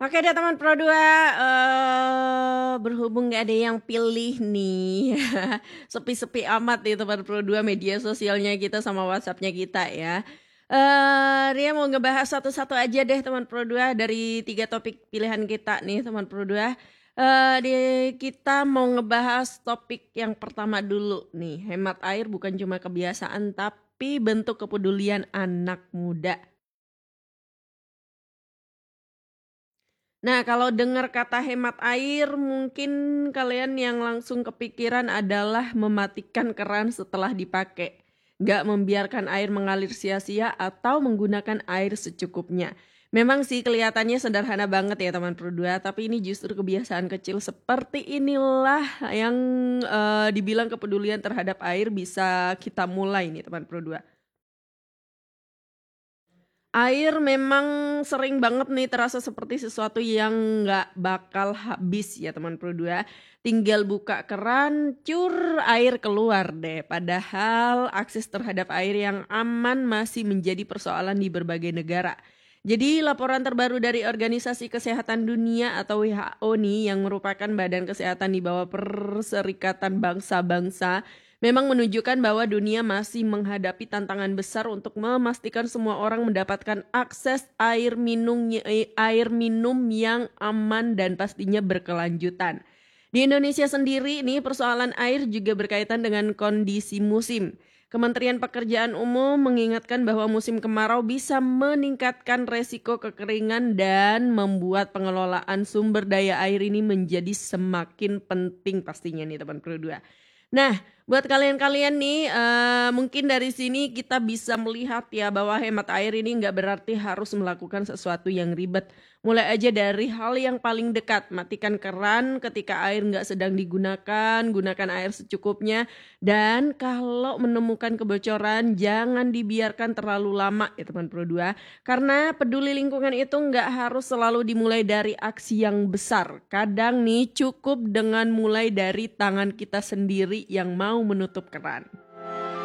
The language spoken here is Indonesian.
Oke deh teman Pro 2, berhubung nggak ada yang pilih nih, sepi-sepi amat nih teman Pro 2 media sosialnya kita sama WhatsApp-nya kita ya. Ria mau ngebahas satu-satu aja deh teman Pro 2 dari 3 topik pilihan kita nih teman Pro 2. Kita mau ngebahas topik yang pertama dulu nih, hemat air bukan cuma kebiasaan tapi bentuk kepedulian anak muda. Nah, kalau dengar kata hemat air, mungkin kalian yang langsung kepikiran adalah mematikan keran setelah dipakai. Nggak membiarkan air mengalir sia-sia atau menggunakan air secukupnya. Memang sih kelihatannya sederhana banget ya teman Pro 2, tapi ini justru kebiasaan kecil seperti inilah yang dibilang kepedulian terhadap air bisa kita mulai nih teman Pro 2. Air memang sering banget nih terasa seperti sesuatu yang nggak bakal habis ya teman Pro 2. Tinggal buka keran, cur air keluar deh. Padahal akses terhadap air yang aman masih menjadi persoalan di berbagai negara. Jadi laporan terbaru dari Organisasi Kesehatan Dunia atau WHO nih yang merupakan badan kesehatan di bawah Perserikatan Bangsa-Bangsa memang menunjukkan bahwa dunia masih menghadapi tantangan besar untuk memastikan semua orang mendapatkan akses air minum yang aman dan pastinya berkelanjutan. Di Indonesia sendiri nih persoalan air juga berkaitan dengan kondisi musim. Kementerian Pekerjaan Umum mengingatkan bahwa musim kemarau bisa meningkatkan resiko kekeringan dan membuat pengelolaan sumber daya air ini menjadi semakin penting pastinya nih teman Pro 2. Nah, buat kalian-kalian nih, mungkin dari sini kita bisa melihat ya bahwa hemat air ini nggak berarti harus melakukan sesuatu yang ribet. Mulai aja dari hal yang paling dekat, matikan keran ketika air nggak sedang digunakan, gunakan air secukupnya. Dan kalau menemukan kebocoran, jangan dibiarkan terlalu lama ya teman Pro 2. Karena peduli lingkungan itu nggak harus selalu dimulai dari aksi yang besar. Kadang nih cukup dengan mulai dari tangan kita sendiri yang mau menutup keran.